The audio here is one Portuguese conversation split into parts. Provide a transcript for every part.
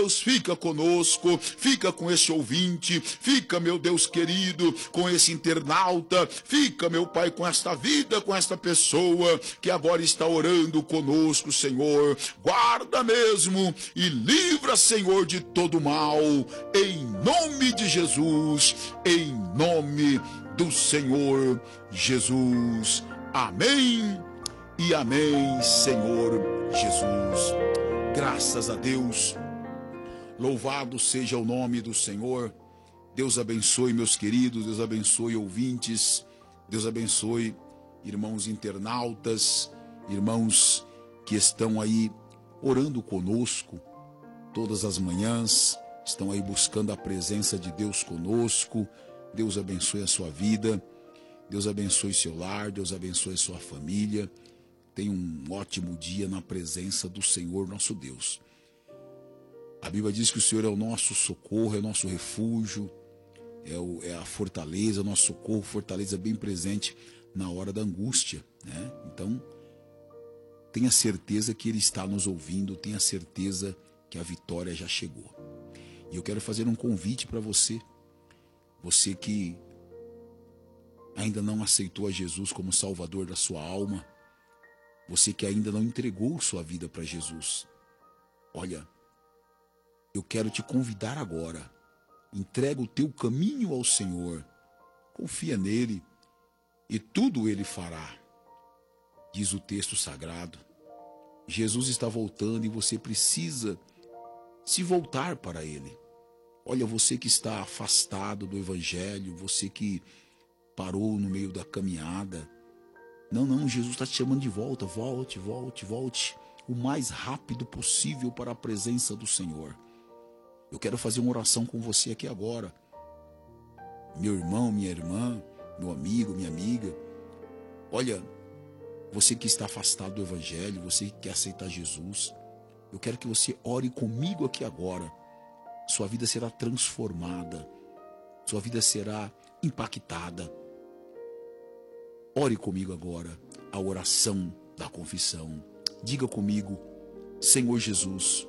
Deus, fica conosco, fica com esse ouvinte, fica, meu Deus querido, com esse internauta, fica, meu Pai, com esta vida, com esta pessoa que agora está orando conosco, Senhor. Guarda mesmo e livra, Senhor, de todo mal, em nome de Jesus, em nome do Senhor Jesus. Amém e amém, Senhor Jesus. Graças a Deus. Louvado seja o nome do Senhor. Deus abençoe, meus queridos. Deus abençoe, ouvintes. Deus abençoe, irmãos internautas, irmãos que estão aí orando conosco todas as manhãs, estão aí buscando a presença de Deus conosco. Deus abençoe a sua vida, Deus abençoe seu lar, Deus abençoe a sua família. Tenha um ótimo dia na presença do Senhor nosso Deus. A Bíblia diz que o Senhor é o nosso socorro, é o nosso refúgio, é a fortaleza, o nosso socorro, fortaleza bem presente na hora da angústia, né? Então, tenha certeza que Ele está nos ouvindo, tenha certeza que a vitória já chegou. E eu quero fazer um convite para você, você que ainda não aceitou a Jesus como Salvador da sua alma, você que ainda não entregou sua vida para Jesus. Olha, eu quero te convidar agora. Entrega o teu caminho ao Senhor. Confia nele e tudo ele fará. Diz o texto sagrado. Jesus está voltando e você precisa se voltar para ele. Olha, você que está afastado do evangelho, você que parou no meio da caminhada. Não, Jesus está te chamando de volta. Volte o mais rápido possível para a presença do Senhor. Eu quero fazer uma oração com você aqui agora. Meu irmão, minha irmã, meu amigo, minha amiga. Olha, você que está afastado do evangelho, você que quer aceitar Jesus, eu quero que você ore comigo aqui agora. Sua vida será transformada. Sua vida será impactada. Ore comigo agora a oração da confissão. Diga comigo: Senhor Jesus,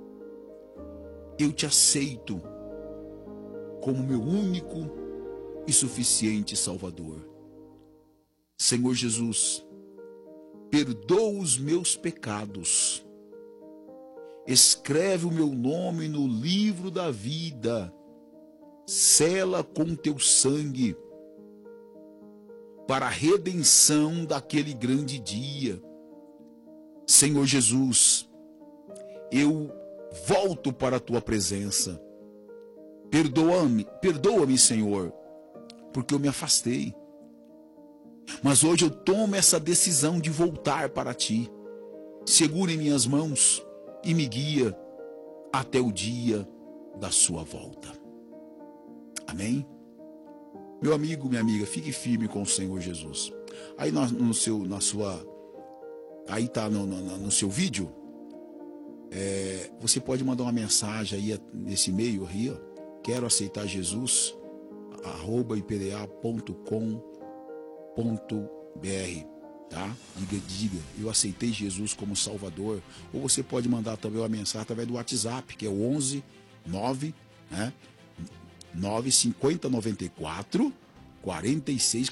eu te aceito como meu único e suficiente Salvador. Senhor Jesus, perdoa os meus pecados. Escreve o meu nome no livro da vida. Sela com teu sangue para a redenção daquele grande dia. Senhor Jesus, eu volto para a tua presença. Perdoa-me, Senhor, porque eu me afastei. Mas hoje eu tomo essa decisão de voltar para ti. Segura em minhas mãos e me guia até o dia da sua volta. Amém? Meu amigo, minha amiga, fique firme com o Senhor Jesus. Aí no seu vídeo, você pode mandar uma mensagem aí nesse e-mail aí, ó. Quero aceitar Jesus, @ipda.com.br, tá? Diga, eu aceitei Jesus como Salvador. Ou você pode mandar também uma mensagem através do WhatsApp, que é o 11 9, né? 95094 46